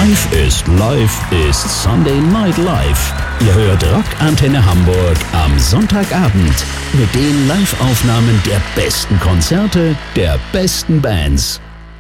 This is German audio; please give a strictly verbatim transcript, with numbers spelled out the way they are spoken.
Live ist Live ist Sunday Night Live. Ihr hört Rockantenne Hamburg am Sonntagabend mit den Live-Aufnahmen der besten Konzerte der besten Bands.